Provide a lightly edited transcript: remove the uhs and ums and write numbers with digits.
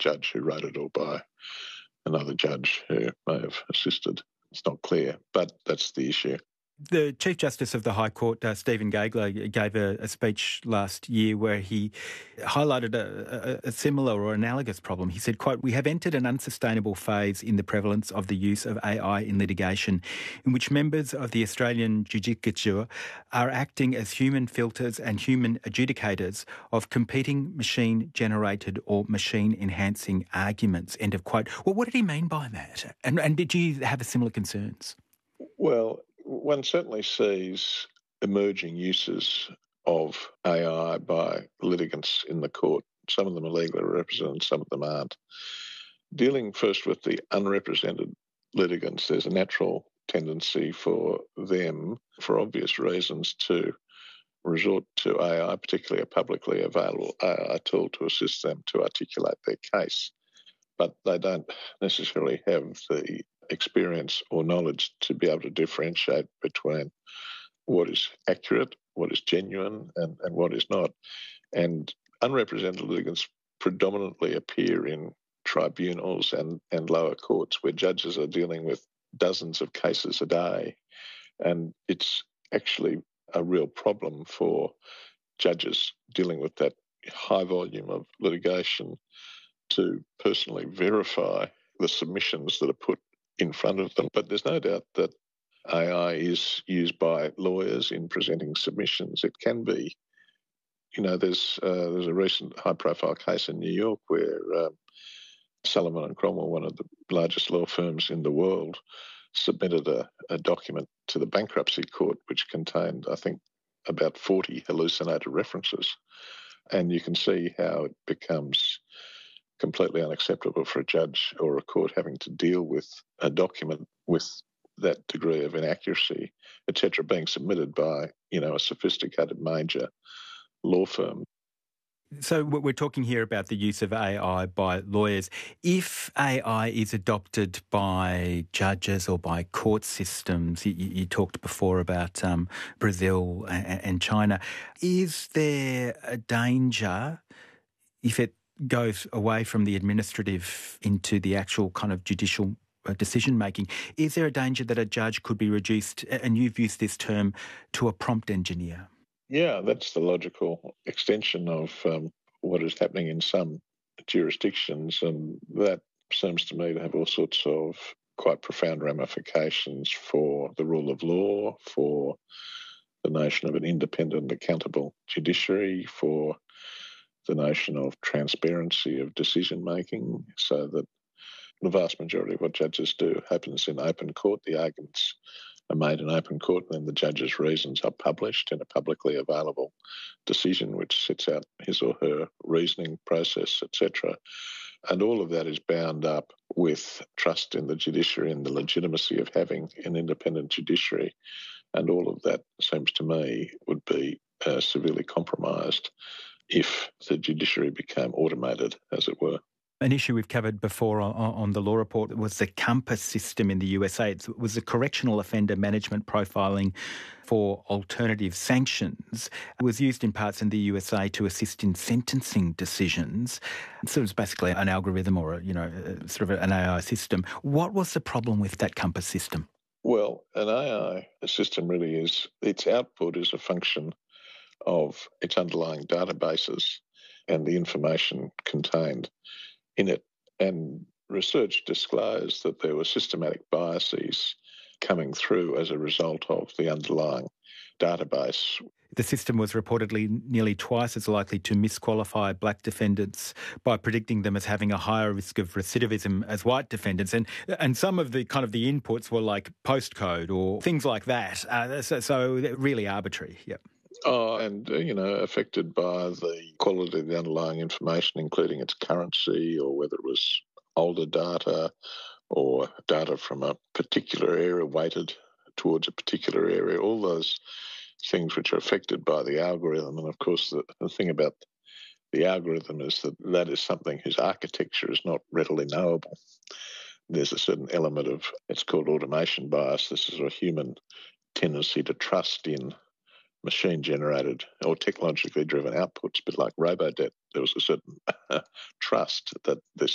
judge who wrote it or by another judge who may have assisted. It's not clear, but that's the issue. The Chief Justice of the High Court, Stephen Gageler, gave a speech last year where he highlighted a similar or analogous problem. He said, quote, "We have entered an unsustainable phase in the prevalence of the use of AI in litigation, in which members of the Australian judicature are acting as human filters and human adjudicators of competing machine-generated or machine-enhancing arguments," end of quote. Well, what did he mean by that? And did you have similar concerns? Well, one certainly sees emerging uses of AI by litigants in the court. Some of them are legally represented, some of them aren't. Dealing first with the unrepresented litigants, there's a natural tendency for them, for obvious reasons, to resort to AI, particularly a publicly available AI tool, to assist them to articulate their case. But they don't necessarily have the experience or knowledge to be able to differentiate between what is accurate, what is genuine, and what is not. And unrepresented litigants predominantly appear in tribunals and lower courts where judges are dealing with dozens of cases a day. And it's actually a real problem for judges dealing with that high volume of litigation to personally verify the submissions that are put in front of them. But there's no doubt that AI is used by lawyers in presenting submissions. It can be. There's a recent high-profile case in New York where Sullivan and Cromwell, one of the largest law firms in the world, submitted a document to the bankruptcy court which contained, I think, about 40 hallucinated references. And you can see how it becomes completely unacceptable for a judge or a court having to deal with a document with that degree of inaccuracy, etc., being submitted by, a sophisticated major law firm. So we're talking here about the use of AI by lawyers. If AI is adopted by judges or by court systems, you talked before about Brazil and China, is there a danger if it goes away from the administrative into the actual kind of judicial decision-making? Is there a danger that a judge could be reduced, and you've used this term, to a prompt engineer? Yeah, that's the logical extension of what is happening in some jurisdictions, and that seems to me to have all sorts of quite profound ramifications for the rule of law, for the notion of an independent, accountable judiciary, for the notion of transparency of decision-making, so that the vast majority of what judges do happens in open court. The arguments are made in open court, and then the judge's reasons are published in a publicly available decision which sets out his or her reasoning process, etc. And all of that is bound up with trust in the judiciary and the legitimacy of having an independent judiciary. And all of that seems to me would be severely compromised if the judiciary became automated, as it were. An issue we've covered before on the Law Report was the COMPASS system in the USA. It was the Correctional Offender Management Profiling for Alternative Sanctions. It was used in parts in the USA to assist in sentencing decisions. So it was basically an algorithm or, sort of an AI system. What was the problem with that COMPASS system? Well, an AI system really is, its output is a function of its underlying databases and the information contained in it. And research disclosed that there were systematic biases coming through as a result of the underlying database. The system was reportedly nearly twice as likely to misqualify black defendants by predicting them as having a higher risk of recidivism as white defendants. And some of the kind of the inputs were like postcode or things like that. So really arbitrary, yeah. Affected by the quality of the underlying information, including its currency or whether it was older data or data from a particular area weighted towards a particular area, all those things which are affected by the algorithm. And of course, the thing about the algorithm is that is something whose architecture is not readily knowable. There's a certain element of, it's called automation bias. This is a human tendency to trust in machine-generated or technologically driven outputs, but like Robodebt, there was a certain trust that this